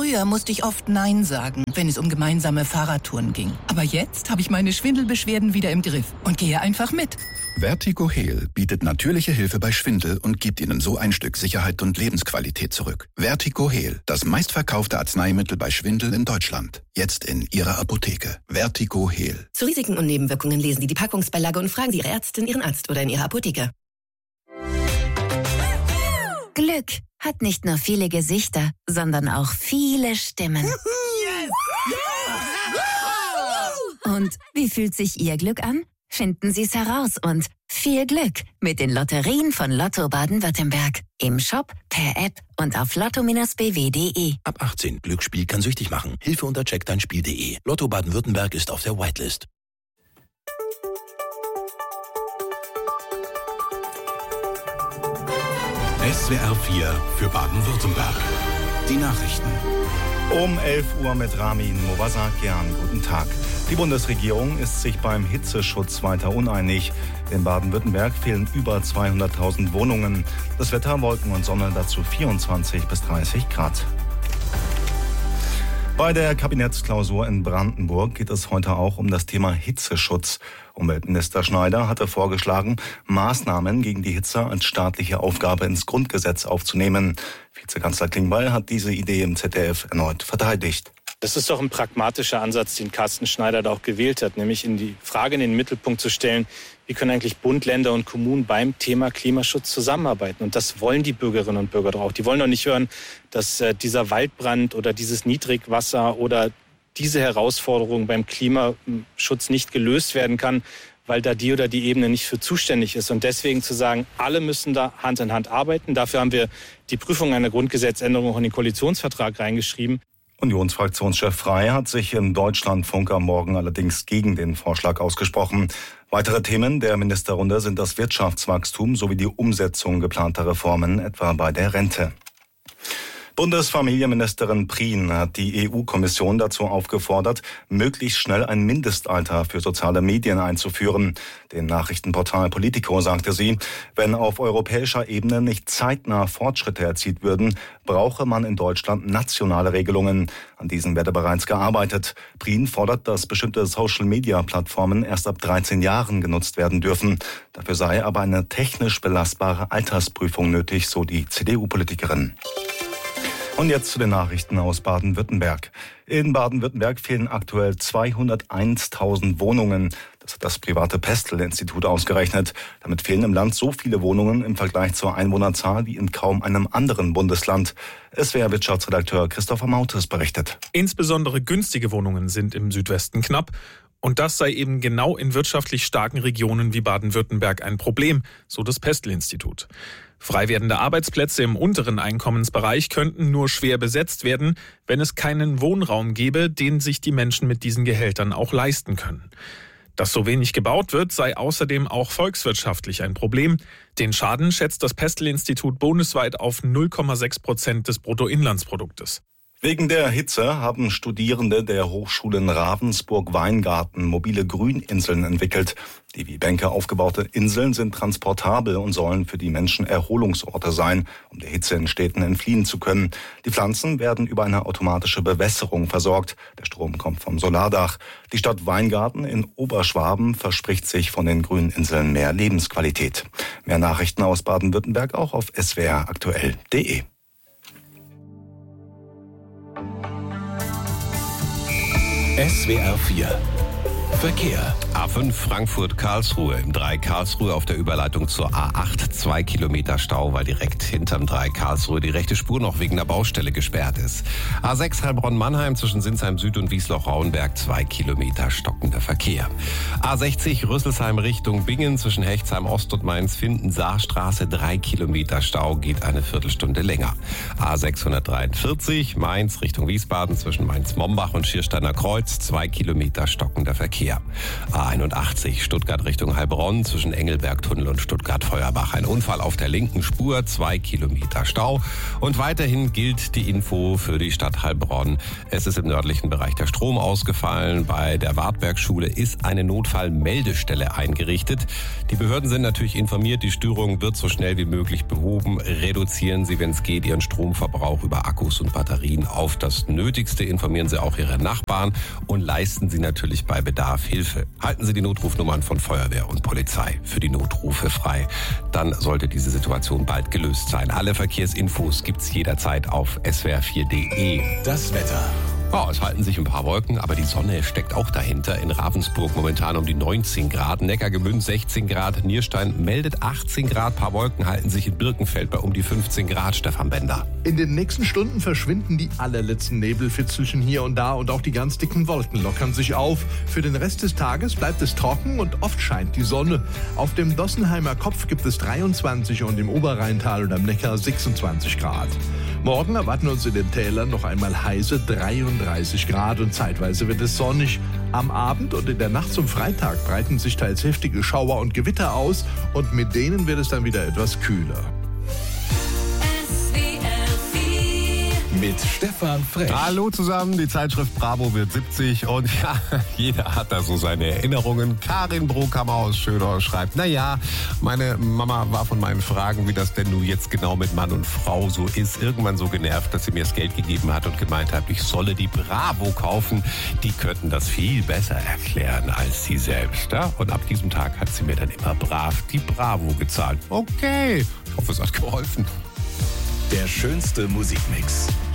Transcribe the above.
Früher musste ich oft Nein sagen, wenn es um gemeinsame Fahrradtouren ging. Aber jetzt habe ich meine Schwindelbeschwerden wieder im Griff und gehe einfach mit. Vertigo Heal bietet natürliche Hilfe bei Schwindel und gibt Ihnen so ein Stück Sicherheit und Lebensqualität zurück. Vertigo Heal, das meistverkaufte Arzneimittel bei Schwindel in Deutschland. Jetzt in Ihrer Apotheke. Vertigo Heal. Zu Risiken und Nebenwirkungen lesen Sie die Packungsbeilage und fragen Sie Ihre Ärztin, Ihren Arzt oder in Ihrer Apotheke. Glück hat nicht nur viele Gesichter, sondern auch viele Stimmen. Yes! Und wie fühlt sich Ihr Glück an? Finden Sie es heraus und viel Glück mit den Lotterien von Lotto Baden-Württemberg. Im Shop, per App und auf lotto-bw.de. Ab 18. Glücksspiel kann süchtig machen. Hilfe unter checkdeinspiel.de. Lotto Baden-Württemberg ist auf der Whitelist. SWR 4 für Baden-Württemberg. Die Nachrichten. Um 11 Uhr mit Ramin Movasakian. Guten Tag. Die Bundesregierung ist sich beim Hitzeschutz weiter uneinig. In Baden-Württemberg fehlen über 200.000 Wohnungen. Das Wetter, Wolken und Sonne, dazu 24 bis 30 Grad. Bei der Kabinettsklausur in Brandenburg geht es heute auch um das Thema Hitzeschutz. Umweltminister Schneider hatte vorgeschlagen, Maßnahmen gegen die Hitze als staatliche Aufgabe ins Grundgesetz aufzunehmen. Vizekanzler Klingbeil hat diese Idee im ZDF erneut verteidigt. Das ist doch ein pragmatischer Ansatz, den Carsten Schneider da auch gewählt hat, nämlich die Frage in den Mittelpunkt zu stellen, wie können eigentlich Bund, Länder und Kommunen beim Thema Klimaschutz zusammenarbeiten? Und das wollen die Bürgerinnen und Bürger doch auch. Die wollen doch nicht hören, dass dieser Waldbrand oder dieses Niedrigwasser oder diese Herausforderung beim Klimaschutz nicht gelöst werden kann, weil da die oder die Ebene nicht für zuständig ist. Und deswegen zu sagen, alle müssen da Hand in Hand arbeiten. Dafür haben wir die Prüfung einer Grundgesetzänderung auch in den Koalitionsvertrag reingeschrieben. Unionsfraktionschef Frey hat sich im Deutschlandfunk am Morgen allerdings gegen den Vorschlag ausgesprochen. Weitere Themen der Ministerrunde sind das Wirtschaftswachstum sowie die Umsetzung geplanter Reformen, etwa bei der Rente. Bundesfamilienministerin Prien hat die EU-Kommission dazu aufgefordert, möglichst schnell ein Mindestalter für soziale Medien einzuführen. Dem Nachrichtenportal Politico sagte sie, wenn auf europäischer Ebene nicht zeitnah Fortschritte erzielt würden, brauche man in Deutschland nationale Regelungen. An diesen werde bereits gearbeitet. Prien fordert, dass bestimmte Social-Media-Plattformen erst ab 13 Jahren genutzt werden dürfen. Dafür sei aber eine technisch belastbare Altersprüfung nötig, so die CDU-Politikerin. Und jetzt zu den Nachrichten aus Baden-Württemberg. In Baden-Württemberg fehlen aktuell 201.000 Wohnungen. Das hat das private Pestel-Institut ausgerechnet. Damit fehlen im Land so viele Wohnungen im Vergleich zur Einwohnerzahl wie in kaum einem anderen Bundesland. SWR-Wirtschaftsredakteur Christopher Mautes berichtet. Insbesondere günstige Wohnungen sind im Südwesten knapp. Und das sei eben genau in wirtschaftlich starken Regionen wie Baden-Württemberg ein Problem, so das Pestel-Institut. Frei werdende Arbeitsplätze im unteren Einkommensbereich könnten nur schwer besetzt werden, wenn es keinen Wohnraum gäbe, den sich die Menschen mit diesen Gehältern auch leisten können. Dass so wenig gebaut wird, sei außerdem auch volkswirtschaftlich ein Problem. Den Schaden schätzt das Pestel-Institut bundesweit auf 0,6% des Bruttoinlandsproduktes. Wegen der Hitze haben Studierende der Hochschulen Ravensburg-Weingarten mobile Grüninseln entwickelt. Die wie Bänke aufgebaute Inseln sind transportabel und sollen für die Menschen Erholungsorte sein, um der Hitze in Städten entfliehen zu können. Die Pflanzen werden über eine automatische Bewässerung versorgt. Der Strom kommt vom Solardach. Die Stadt Weingarten in Oberschwaben verspricht sich von den Grüninseln mehr Lebensqualität. Mehr Nachrichten aus Baden-Württemberg auch auf swraktuell.de. SWR 4 Verkehr. A5 Frankfurt-Karlsruhe. Im 3 Karlsruhe auf der Überleitung zur A8 2 Kilometer Stau, weil direkt hinterm 3 Karlsruhe die rechte Spur noch wegen der Baustelle gesperrt ist. A6 Heilbronn-Mannheim zwischen Sinsheim Süd und Wiesloch-Rauenberg 2 Kilometer stockender Verkehr. A60 Rüsselsheim Richtung Bingen zwischen Hechtsheim Ost und Mainz-Finden-Saarstraße 3 Kilometer Stau, geht eine Viertelstunde länger. A643 Mainz Richtung Wiesbaden zwischen Mainz-Mombach und Schiersteiner Kreuz 2 Kilometer stockender Verkehr. Verkehr. A81 Stuttgart Richtung Heilbronn zwischen Engelberg-Tunnel und Stuttgart-Feuerbach. Ein Unfall auf der linken Spur, 2 Kilometer Stau. Und weiterhin gilt die Info für die Stadt Heilbronn. Es ist im nördlichen Bereich der Strom ausgefallen. Bei der Wartbergschule ist eine Notfallmeldestelle eingerichtet. Die Behörden sind natürlich informiert. Die Störung wird so schnell wie möglich behoben. Reduzieren Sie, wenn es geht, Ihren Stromverbrauch über Akkus und Batterien auf das Nötigste. Informieren Sie auch Ihre Nachbarn und leisten Sie natürlich bei Bedarf Hilfe. Halten Sie die Notrufnummern von Feuerwehr und Polizei für die Notrufe frei. Dann sollte diese Situation bald gelöst sein. Alle Verkehrsinfos gibt's jederzeit auf swr4.de. Das Wetter. Ja, es halten sich ein paar Wolken, aber die Sonne steckt auch dahinter. In Ravensburg momentan um die 19 Grad, Neckargemünd 16 Grad, Nierstein meldet 18 Grad, paar Wolken halten sich in Birkenfeld bei um die 15 Grad, Stefan Bender. In den nächsten Stunden verschwinden die allerletzten Nebelfitzelchen hier und da und auch die ganz dicken Wolken lockern sich auf. Für den Rest des Tages bleibt es trocken und oft scheint die Sonne. Auf dem Dossenheimer Kopf gibt es 23 und im Oberrheintal und am Neckar 26 Grad. Morgen erwarten uns in den Tälern noch einmal heiße 33 Grad und zeitweise wird es sonnig. Am Abend und in der Nacht zum Freitag breiten sich teils heftige Schauer und Gewitter aus und mit denen wird es dann wieder etwas kühler. Mit Stefan Frech. Hallo zusammen, die Zeitschrift Bravo wird 70 und ja, jeder hat da so seine Erinnerungen. Karin Brokammer aus Schönau schreibt, naja, meine Mama war von meinen Fragen, wie das denn nun jetzt genau mit Mann und Frau so ist, irgendwann so genervt, dass sie mir das Geld gegeben hat und gemeint hat, ich solle die Bravo kaufen. Die könnten das viel besser erklären als sie selbst. Ja? Und ab diesem Tag hat sie mir dann immer brav die Bravo gezahlt. Okay, ich hoffe, es hat geholfen. Der schönste Musikmix.